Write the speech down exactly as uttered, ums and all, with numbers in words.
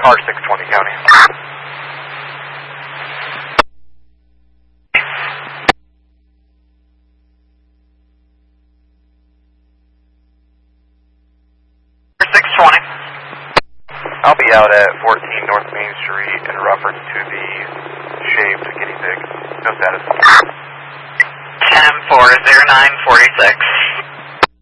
car six twenty County. six twenty. I'll be out at fourteen North Main Street in reference to the shaved guinea pig. No status. ten four zero nine forty-six.